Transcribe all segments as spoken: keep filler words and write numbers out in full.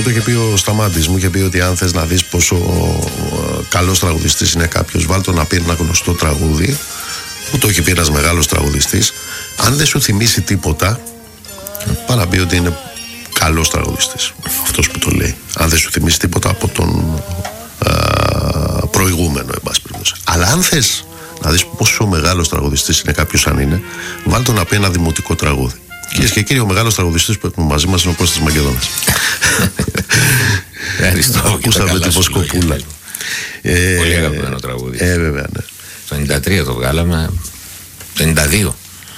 το είχε πει ο Σταμάτης. Μου είχε πει ότι αν θες να δεις πόσο καλός τραγουδιστής είναι κάποιος, βάλ' το να πει ένα γνωστό τραγούδι, που το έχει πει ένας μεγάλος τραγουδιστής. Αν δεν σου θυμίσει τίποτα, πάει να πει ότι είναι καλός τραγουδιστής. Αυτός που το λέει. Αν δεν σου θυμίσει τίποτα από τον α, προηγούμενο, εν πάση περιπτώσει. Αλλά αν θες να δεις πόσο μεγάλος τραγουδιστής είναι κάποιος, αν είναι, βάλ' το να πει ένα δημοτικό τραγούδι. Κυρίες και κύριοι, ο μεγάλος τραγουδιστής που έχουμε μαζί μας είναι ο Κώστας Μακεδόνας. Ακούσαμε την Βοσκοπούλα. Πολύ αγαπημένο τραγούδι. Ε, βέβαια, ναι. Το ενενήντα τρία το βγάλαμε, το ενενήντα δύο.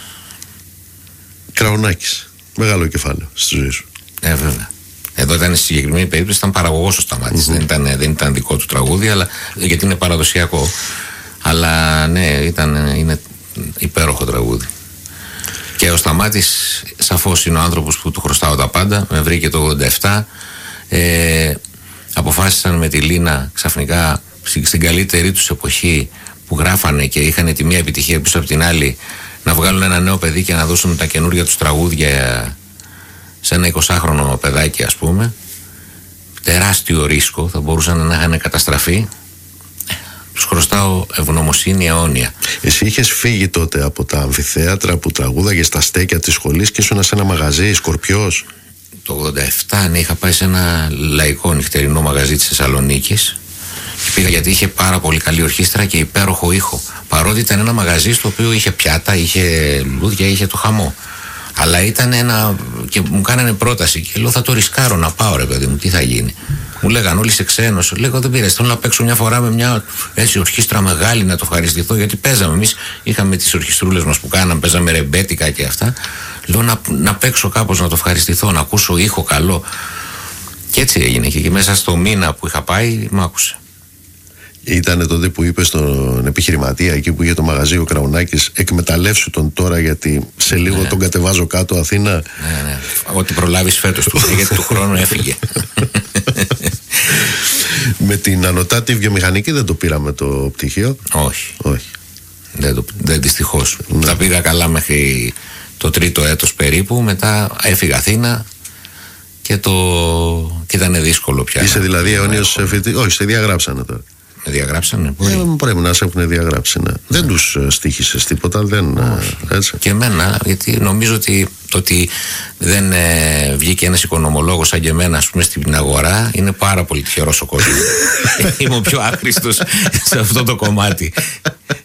Κραουνάκης. Μεγάλο κεφάλαιο στη ζωή σου. Ε, βέβαια. Εδώ ήταν, στη συγκεκριμένη περίπτωση, ήταν παραγωγός ο Σταμάτης. Mm-hmm. Δεν, ήταν, δεν ήταν δικό του τραγούδι, αλλά, γιατί είναι παραδοσιακό. Αλλά ναι, ήταν, είναι υπέροχο τραγούδι. Και ο Σταμάτης σαφώς είναι ο άνθρωπος που του χρωστάω τα πάντα. Με βρήκε το ογδόντα επτά. Ε, αποφάσισαν με τη Λίνα ξαφνικά στην καλύτερη τους εποχή, που γράφανε και είχαν τη μία επιτυχία πίσω από την άλλη, να βγάλουν ένα νέο παιδί και να δώσουν τα καινούργια τους τραγούδια σε ένα εικοσάχρονο παιδάκι, ας πούμε. Τεράστιο ρίσκο, θα μπορούσαν να είχαν καταστραφεί. Τους χρωστάω ευγνωμοσύνη αιώνια. Εσύ είχες φύγει τότε από τα αμφιθέατρα που τραγούδαγες στα στέκια της σχολής και ήσουν σε ένα μαγαζί, Σκορπιός. Το ογδόντα επτά, ναι, είχα πάει σε ένα λαϊκό νυχτερινό μαγαζί της Θεσσαλονίκης και πήγα γιατί είχε πάρα πολύ καλή ορχήστρα και υπέροχο ήχο. Παρότι ήταν ένα μαγαζί στο οποίο είχε πιάτα, είχε λουλούδια, είχε το χαμό. Αλλά ήταν ένα. Και μου κάνανε πρόταση και λέω: θα το ρισκάρω να πάω, ρε παιδί μου, τι θα γίνει. Μου λέγανε όλοι σε ξένος. Λέγω: δεν πειράζει, θέλω να παίξω μια φορά με μια έτσι ορχήστρα μεγάλη, να το ευχαριστηθώ, γιατί παίζαμε. Εμείς είχαμε τις ορχιστρούλες μας που κάναμε, παίζαμε ρεμπέτικα και αυτά. Λέω να, να παίξω κάπως, να το ευχαριστηθώ, να ακούσω ήχο καλό. Και έτσι έγινε. Και, και μέσα στο μήνα που είχα πάει, μ' άκουσε. Ήταν τότε που είπε στον επιχειρηματία εκεί που είχε το μαγαζί ο Κραουνάκης: εκμεταλλεύσου τον τώρα, γιατί σε λίγο ναι. τον κατεβάζω κάτω Αθήνα. Ναι, ναι. Ό,τι προλάβεις φέτος του, γιατί του χρόνου έφυγε. Με την ανωτάτη βιομηχανική δεν το πήραμε το πτυχίο. Όχι. Όχι. Δεν, το, δεν δυστυχώς. Ναι. Τα πήγα καλά μέχρι το τρίτο έτος περίπου. Μετά έφυγα Αθήνα και, το... και ήταν δύσκολο πια. Είσαι δηλαδή αιώνιος φοιτητής? Όχι, σε διαγράψανε τώρα. Με διαγράψανε. Ε, πρέπει να σε έχουν διαγράψει. Ναι. Ναι. Δεν τους στοίχησες τίποτα, δεν. Έτσι. Και εμένα, γιατί νομίζω ότι το ότι δεν ε, βγήκε ένας οικονομολόγος σαν και εμένα, ας πούμε, στην αγορά, είναι πάρα πολύ τυχερός ο κόσμος. Είμαι ο πιο άχρηστος σε αυτό το κομμάτι.